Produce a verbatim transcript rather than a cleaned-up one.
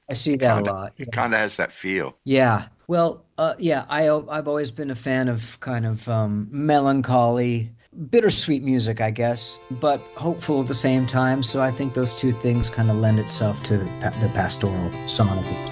I see It that a kind of lot. it Yeah. kind of has that feel. Yeah. Well, uh, yeah, I I've always been a fan of kind of um, melancholy, bittersweet music, I guess, but hopeful at the same time. So I think those two things kind of lend itself to the, pa- the pastoral song.